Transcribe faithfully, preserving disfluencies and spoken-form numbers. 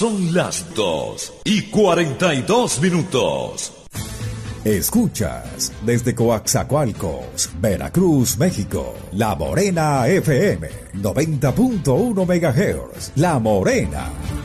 Son las dos y cuarenta y dos minutos. Escuchas desde Coaxacualcos, Veracruz, México, La Morena F M, noventa punto uno megahertz. La Morena.